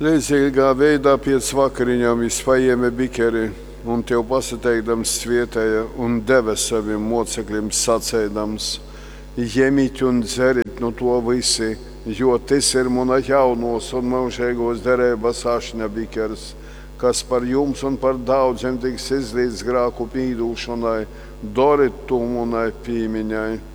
Līdzīgā veidā pēc vakariņām viņš paēma bikeri un tev pasateikdams svietēja un deva saviem mocekļiem sacēdams: Ņemiet un dzeriet no to visi, jo tas ir mana jaunos un mūžīgos derības ašņa bikers, kas par jums un par daudziem tiks izlīdz grēku pīdūšanai, dariet to manai piemiņai.